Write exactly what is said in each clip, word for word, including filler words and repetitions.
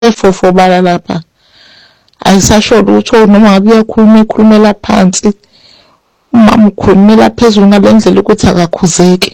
efofobala lapha ayisasho lutho noma ngabe uyakhuluma ikhulumela phansi umama ukhulumela phezulu ngalendlela ukuthi akakhuzeki.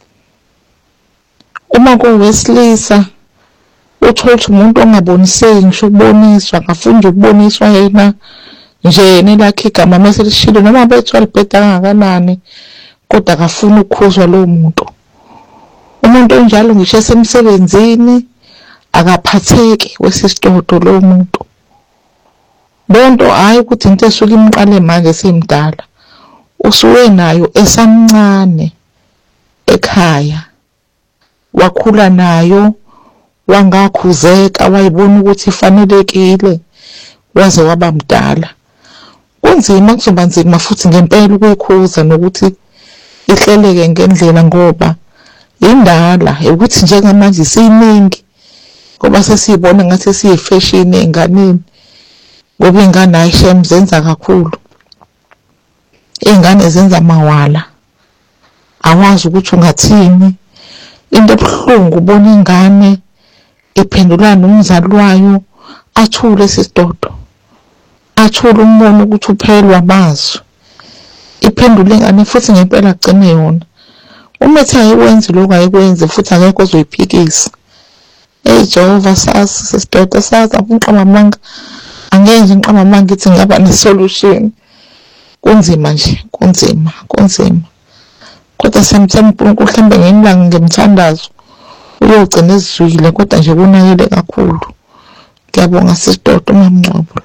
Uma kuwesilisa uthola ukuthi umuntu ongaboniseki ngisho ukuboniswa akafuni ukuboniswa yena nje yena lakhe igama mase lishilo noma bethu alibheda kangakanani kodwa akafuni ukukhuzwa lo muntu. Umuntu onjalo ngisho esemsebenzini akaphatheki wesisitodo lo muntu. Bonto hayi ukuthi into esuke imqale manje simdala usuwe nayo esamncane ekhaya wakhula nayo wangakhuzeka wayibona ukuthi ifanelekile waze waba mdala. Kunzima kuzoba nzima futhi ngempela ukuyikhuza nokuthi ihleleke ngendlela ngoba indala ukuthi njengamanje siningi ngoba sesibona ngathi siyifashion enganeni ngoba ingane ayishem zenza kakhulu. Ingane zenza mawala awazi ukuthi ungathini. Into ebuhlungu ubona ingane iphendulana nomzali wayo athule sisidodo athule umbone ukuthi uphelwa amazwi iphendule ingane futhi ngempela agcine yona uma ethi ayikwenzi lokho ayikwenzi futhi akekho ozoyiphikisa. Hey Jehova sasi sisidodo sazi akunqaba amanga angeke ngiqaba amanga ithi ngaba ne-solution. Kunzima nje kunzima kunzima kodwa semthemba uNkulunkulu mhlambe ngenilanga ngemthandazo uyogcina ezizwile kodwa nje kunakele kakhulu. Ngiyabonga sisidodo mamncwabo.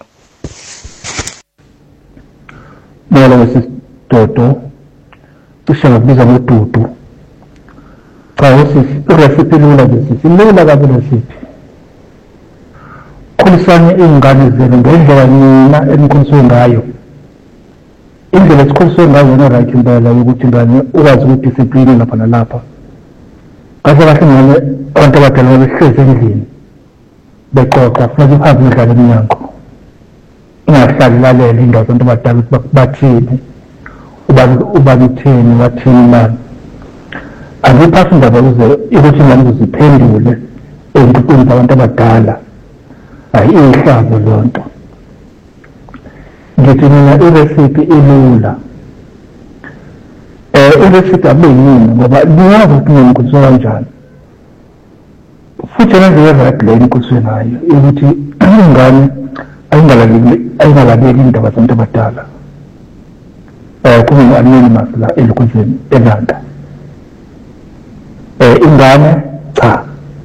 Molo sisidodo ushaka kubiza ngodudu. Cha usisi irecipe lula nje silula kabi recipe. Khulisane ingane zenu ngendlela nina enikhuliswe ngayo. Indlela esikhuliswe ngayo yona right impela ukuthi ingane ukwazi ukudiscipline lapha nalapha. Kahle kahle ngane abantu abadala behlezi endlini beqoqa futhi uhambe udlala eminyango. Ingahlali lalela indaba abantu abadala ukuthi bathini ubani ubani uthini wathini la. Akuphasi indaba ukuze ukuthi ingane ziphendule ezintweni zabantu abadala. Hayi ihlazo zonke. Ngithi mina irecipe ilula. Eh irecipe abeyini ngoba niyazi ukuthi ngikuzwa kanjani. Futhi nje right lane kuswe nayo ukuthi ingane ayingalaleli ayingalaleli indaba zabantu abadala. Eh kuma anonymous la elikuzweni elanda. Eh ingane cha.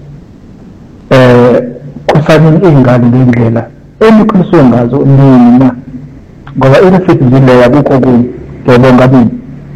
Eh kufanele ingane ngendlela enikhuliswe ngazo nina ngoba irecipe nje yakukho kunye. Ngiyabonga mina.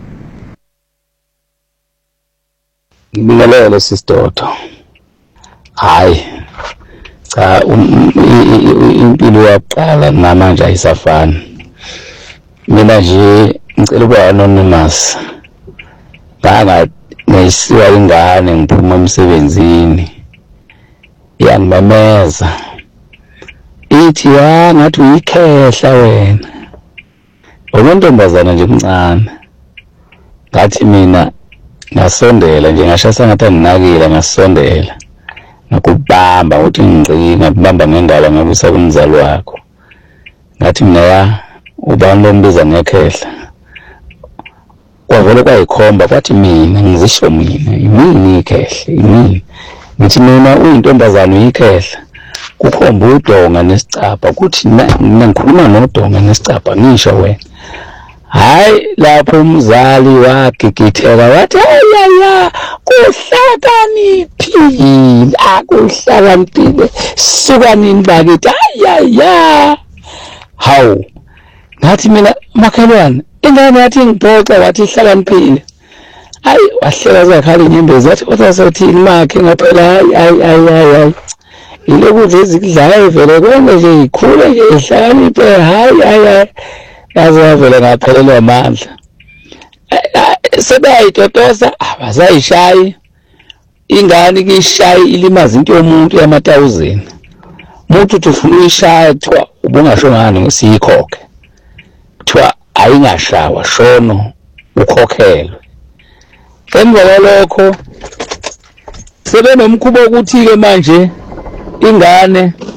Ngibingelele sisidodo. Hayi cha impilo yaqala namanje ayisafani. Mina nje ngicela ukuba anonymous. Banga ngiyisiwa ingane ngiphuma emsebenzini. Yangimemeza. Ithi ya ngathi uyikhehla wena. Okuntombazana nje kuncane. Ngathi mina ngasondela nje ngashasa ngathi nginakile ngasondela. Ngakubamba uthi ngicina ngibamba ngengalo ngabusa kumzali wakho. Ngathi mina ya ubani lombiza ngekhehla. Kwavele kwayikhomba kwathi mina ngizisho mina yimini ikhehla yimini. Ngithi mina uyintombazana uyikhehla. Kukhomba udonga nesicapha kuthi mina ngikhuluma nodonga nesicapha ngisho wena. Hayi lapho umzali wagigitheka wathi ayaya kuhlakaniphile akuhlakaniphile suka nini bakithi ayaya. Hawu ngathi mina makhelwane ingane yathi ngibhoxa wathi ihlakaniphile. Hayi wahleka zakhala inyembezi wathi othasathini makhe ngaphela hayi hayi hayi. Ilokudla ezikudlayo vele konke nje ikhule nje ihlakaniphe hayi hayi. Yazi wavele ngaphelelwa amandla. Sebayitotosa abazayishayi. Ingane kuyishayi ilimaza into yomuntu yama thousand. Muthi uthi ufuna uyishaya kuthiwa ubungasho ngani ngosiyikhokhe. Kuthiwa ayingashawa shono ukhokhelwe. Emva kwalokho sebenomkhubo ukuthi ke manje ingane